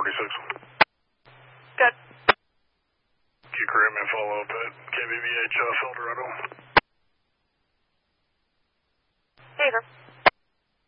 46. Good. Key Caribbean follow up at KVVH El Dorado. There you go.